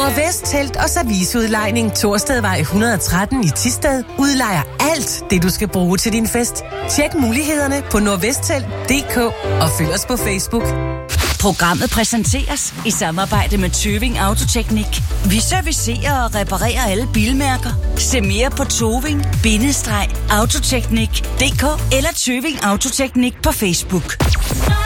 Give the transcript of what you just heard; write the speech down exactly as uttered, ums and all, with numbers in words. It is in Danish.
Nordvest Telt og Serviceudlejning Torstedvej et hundrede og tretten i Thisted udlejer alt det, du skal bruge til din fest. Tjek mulighederne på nordvesttelt punktum d k og følg os på Facebook. Programmet præsenteres i samarbejde med Tøving Autoteknik. Vi servicerer og reparerer alle bilmærker. Se mere på toving bindestreg autoteknik punktum d k eller Tøving Autoteknik på Facebook.